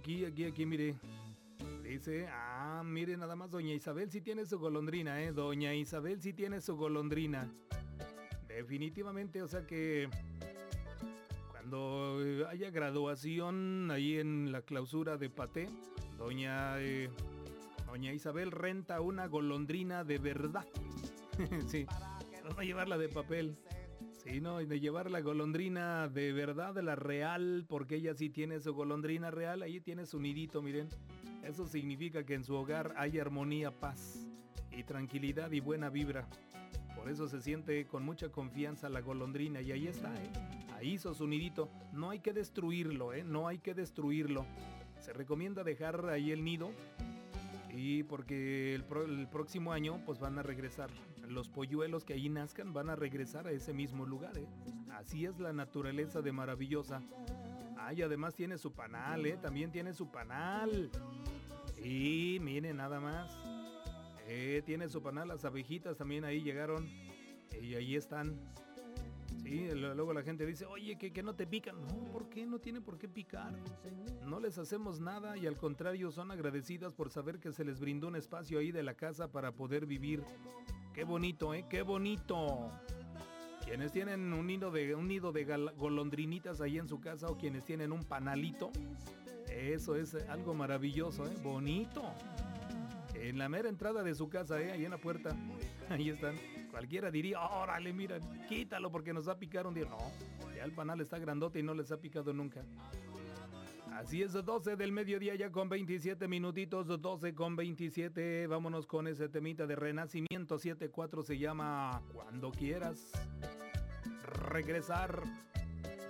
aquí, mire. Dice, mire nada más, doña Isabel sí tiene su golondrina, doña Isabel sí tiene su golondrina. Definitivamente, o sea que cuando haya graduación ahí en la clausura de Paté, doña Isabel renta una golondrina de verdad. Sí, no llevarla de papel. Sí, no, de llevar la golondrina de verdad, de la real, porque ella sí tiene su golondrina real, ahí tiene su nidito, miren. Eso significa que en su hogar hay armonía, paz y tranquilidad y buena vibra. Por eso se siente con mucha confianza la golondrina y ahí está, Ahí hizo su nidito. No hay que destruirlo, no hay que destruirlo. Se recomienda dejar ahí el nido y porque el próximo año pues van a regresar. Los polluelos que ahí nazcan van a regresar a ese mismo lugar, Así es la naturaleza de maravillosa. Y además tiene su panal, también tiene su panal. Y miren nada más. Tiene su panal, las abejitas también ahí llegaron. Y ahí están. Sí, luego la gente dice, oye, que no te pican. No, ¿por qué? No tiene por qué picar. No les hacemos nada y al contrario son agradecidas por saber que se les brindó un espacio ahí de la casa para poder vivir. Qué bonito, qué bonito. Quienes tienen un nido de golondrinitas ahí en su casa o quienes tienen un panalito, eso es algo maravilloso, bonito. En la mera entrada de su casa, ahí en la puerta, ahí están. Cualquiera diría, órale, mira, quítalo porque nos va a picar un día. No, ya el panal está grandote y no les ha picado nunca. Así es, 12 del mediodía ya con 27 minutitos, 12 con 27. Vámonos con ese temita de Renacimiento 7-4, se llama Cuando Quieras Regresar.